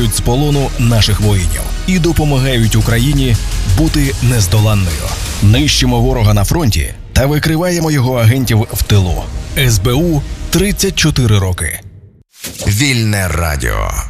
звільняють з полону наших воїнів і допомагають Україні бути нездоланною. Нищимо ворога на фронті та викриваємо його агентів в тилу. СБУ 34 роки. Вільне радіо.